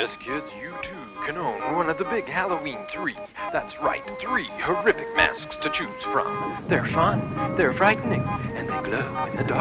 Yes, kids, you too can own one of the big Halloween 3. That's right, 3 horrific masks to choose from. They're fun, they're frightening, and they glow in the dark.